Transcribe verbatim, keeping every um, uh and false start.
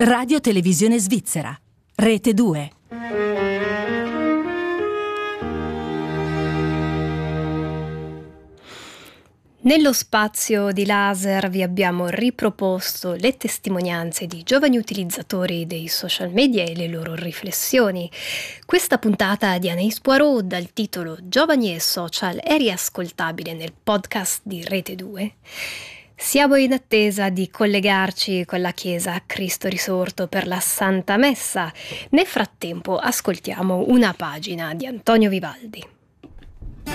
Radio Televisione Svizzera, Rete due. Nello spazio di laser vi abbiamo riproposto le testimonianze di giovani utilizzatori dei social media e le loro riflessioni. Questa puntata di Anaïs Poirot dal titolo Giovani e Social è riascoltabile nel podcast di Rete due. Siamo in attesa di collegarci con la Chiesa Cristo Risorto per la Santa Messa. Nel frattempo ascoltiamo una pagina di Antonio Vivaldi.